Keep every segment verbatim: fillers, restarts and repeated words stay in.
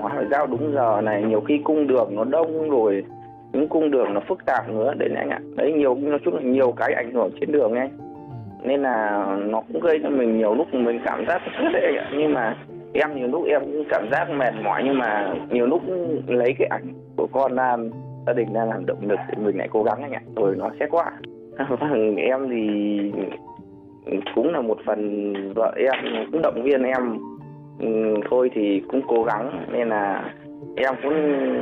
hóa phải giao đúng giờ này, nhiều khi cung đường nó đông rồi, những cung đường nó phức tạp nữa đấy anh ạ. Đấy, nhiều nói chung là nhiều cái ảnh hưởng trên đường ấy, nên là nó cũng gây cho mình nhiều lúc mình cảm giác rất đấy anh ạ. Nhưng mà em nhiều lúc em cũng cảm giác mệt mỏi, nhưng mà nhiều lúc lấy cái ảnh của con ra, gia đình ra làm động lực thì mình lại cố gắng anh ạ, rồi nó sẽ qua. Vâng, em thì cũng là một phần vợ em cũng động viên em, ừ, thôi thì cũng cố gắng, nên là em cũng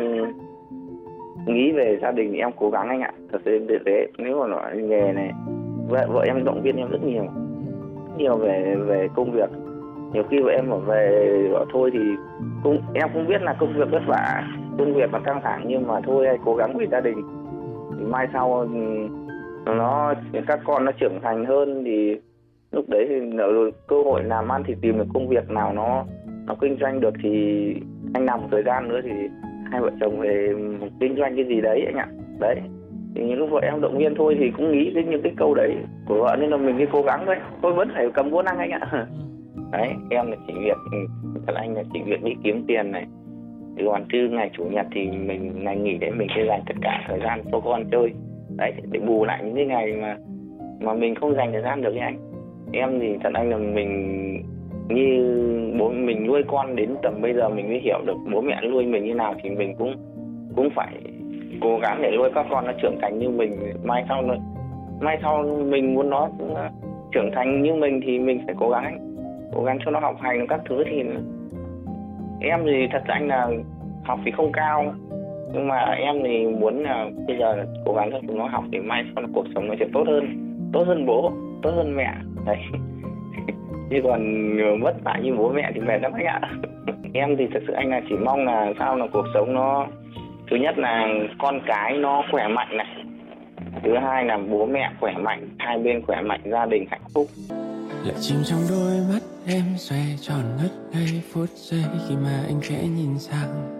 nghĩ về gia đình em cố gắng anh ạ. Thật sự để, để nếu mà nói nghề này, vợ, vợ em động viên em rất nhiều, nhiều về về công việc. Nhiều khi vợ em bảo về bảo thôi thì cũng em cũng biết là công việc vất vả, công việc nó căng thẳng, nhưng mà thôi cố gắng vì gia đình, thì mai sau nó các con nó trưởng thành hơn thì lúc đấy thì nợ cơ hội làm ăn thì tìm được công việc nào nó nó kinh doanh được thì anh làm một thời gian nữa thì hai vợ chồng về kinh doanh cái gì đấy anh ạ. Đấy thì những lúc vợ em động viên thôi thì cũng nghĩ đến những cái câu đấy của vợ, nên là mình đi cố gắng thôi, tôi vẫn phải cầm vô năng anh ạ. Đấy, em là chỉ việc, thật anh là chỉ việc đi kiếm tiền này, thì còn chứ ngày chủ nhật thì mình ngày nghỉ để mình sẽ dành tất cả thời gian cho con chơi, đấy để bù lại những cái ngày mà mà mình không dành thời gian được với anh. Em thì thật anh là mình như bố mình nuôi con đến tầm bây giờ mình mới hiểu được bố mẹ nuôi mình như nào, thì mình cũng cũng phải cố gắng để nuôi các con nó trưởng thành như mình. Mai sau nó mai sau mình muốn nó trưởng thành như mình thì mình phải cố gắng cố gắng cho nó học hành các thứ. Thì em thì thật anh là học thì không cao, nhưng mà em thì muốn là bây giờ cố gắng cho chúng nó học thì mai sau cuộc sống nó sẽ tốt hơn, tốt hơn bố, tốt hơn mẹ đấy. Chứ còn vất vả như bố mẹ thì mệt lắm anh ạ. Em thì thật sự anh là chỉ mong là sao là cuộc sống nó, thứ nhất là con cái nó khỏe mạnh này, thứ hai là bố mẹ khỏe mạnh, hai bên khỏe mạnh, gia đình hạnh phúc. Lại chìm trong đôi mắt em xoay tròn ngất ngây phút giây khi mà anh khẽ nhìn sang.